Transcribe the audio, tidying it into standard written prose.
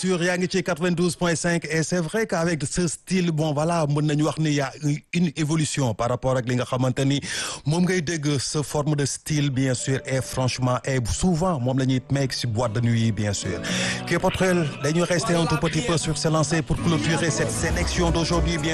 yaa ngi ci 92.5 et c'est vrai qu'avec ce style bon voilà mën nañu wax ni y a une évolution par rapport ak li nga xamante ni moom ngay dégg ce forme de style bien sûr et franchement et souvent moom la ñuy meeg si boîte de nuit bien sûr K-Pop Trail dañuy rester un tout petit peu sur ce lancé pour clôturer cette sélection d'aujourd'hui bien